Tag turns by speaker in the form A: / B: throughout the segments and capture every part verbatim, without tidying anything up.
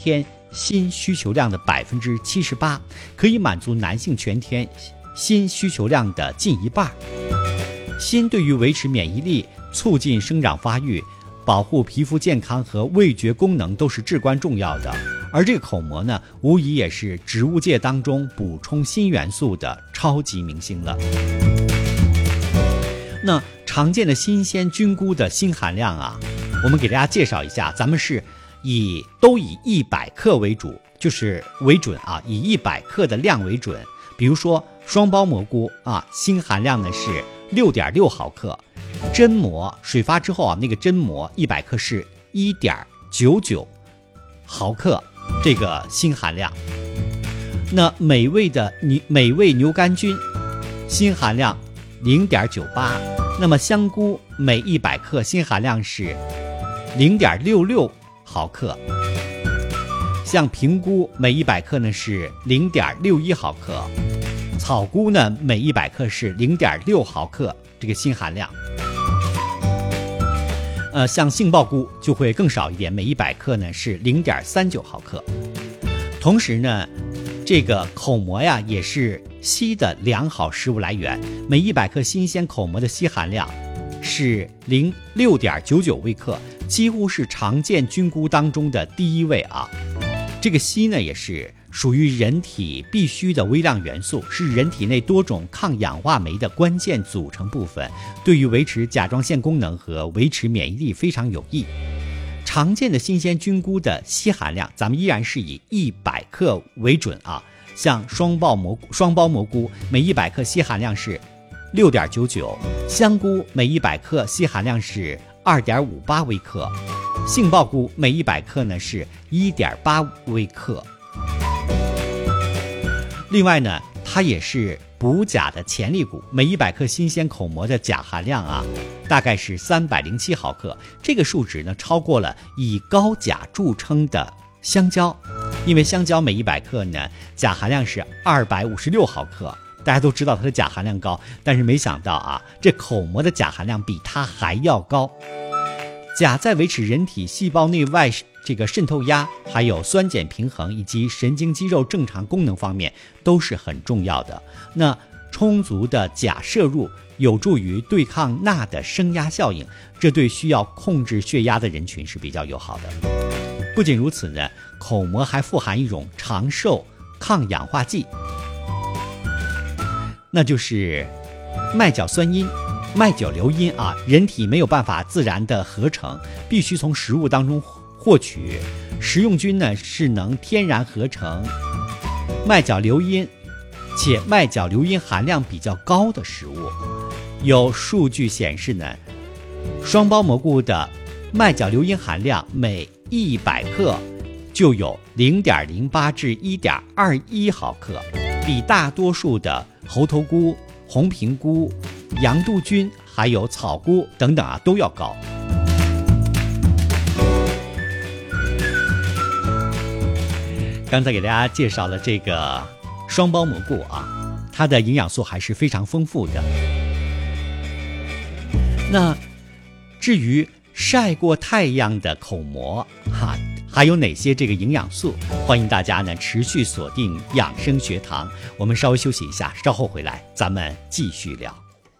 A: 天锌需求量的百分之七十八，可以满足男性全天锌需求量的近一半。锌对于维持免疫力、促进生长发育、保护皮肤健康和味觉功能都是至关重要的。而这个口蘑呢，无疑也是植物界当中补充锌元素的超级明星了。那常见的新鲜菌菇的锌含量啊，我们给大家介绍一下，咱们是以都以一百克为主，就是为准啊，以一百克的量为准。比如说双胞蘑菇啊，锌含量呢是 六点六毫克，真蘑水发之后啊，那个真蘑一百克是 一点九九毫克，这个锌含量。那美味的牛美味牛肝菌锌含量 零点九八，那么香菇每一百克锌含量是 零点六六毫克，像平菇每一百克呢是 零点六一毫克，草菇呢每一百克是 零点六毫克，这个锌含量。呃，像杏鲍菇就会更少一点，每一百克呢是 零点三九毫克。同时呢，这个口蘑呀也是硒的良好食物来源，每一百克新鲜口蘑的硒含量是 六点九九微克，几乎是常见菌菇当中的第一位啊。这个硒呢也是属于人体必需的微量元素，是人体内多种抗氧化酶的关键组成部分，对于维持甲状腺功能和维持免疫力非常有益。常见的新鲜菌菇的硒含量，咱们依然是以一百克为准啊。像双胞蘑菇，双胞蘑菇每一百克硒含量是 六点九九，香菇每一百克硒含量是 二点五八微克，杏鲍菇每一百克呢是 一点八微克。另外呢，它也是补钾的潜力股，每一百克新鲜口蘑的钾含量啊，大概是三百零七毫克，这个数值呢超过了以高钾著称的香蕉，因为香蕉每一百克呢钾含量是二百五十六毫克，大家都知道它的钾含量高，但是没想到啊，这口蘑的钾含量比它还要高。钾在维持人体细胞内外这个渗透压，还有酸碱平衡以及神经肌肉正常功能方面都是很重要的。那充足的钾摄入有助于对抗钠的升压效应，这对需要控制血压的人群是比较友好的。不仅如此呢，口蘑还富含一种长寿抗氧化剂，那就是麦角酸因、麦角硫因啊，人体没有办法自然的合成，必须从食物当中获取。食用菌呢是能天然合成麦角硫因，且麦角硫因含量比较高的食物。有数据显示呢，双胞蘑菇的麦角硫因含量每一百克就有 零点零八至一点二一毫克，比大多数的猴头菇、红平菇、洋杜菌还有草菇等等啊都要高。刚才给大家介绍了这个双胞蘑菇啊，它的营养素还是非常丰富的。那至于晒过太阳的口蘑哈，还有哪些这个营养素？欢迎大家呢持续锁定养生学堂。我们稍微休息一下，稍后回来咱们继续聊。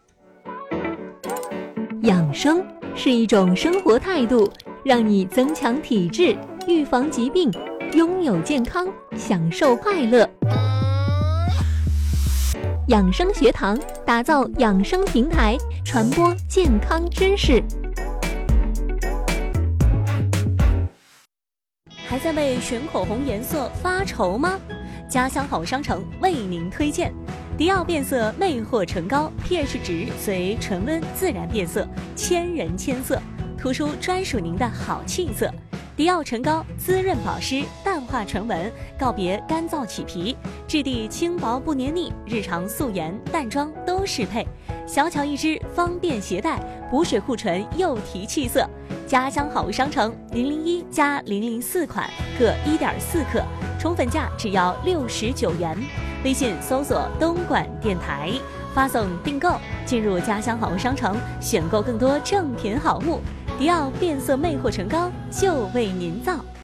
B: 养生是一种生活态度，让你增强体质，预防疾病，拥有健康，享受快乐。养生学堂打造养生平台，传播健康知识。还在为选口红颜色发愁吗？家乡好商城为您推荐迪奥变色魅惑唇膏 pH 值随纯温自然变色，千人千色，突出专属您的好气色。迪奥唇膏滋润保湿，淡化唇纹，告别干燥起皮，质地轻薄不黏腻，日常素颜淡妆都适配。小巧一支，方便携带，补水护唇又提气色。家乡好商城零零一加零零四款各 一点四克，宠粉价只要六十九元。微信搜索东莞电台，发送订购，进入家乡好商城，选购更多正品好物。迪奥变色魅惑唇膏就为您造。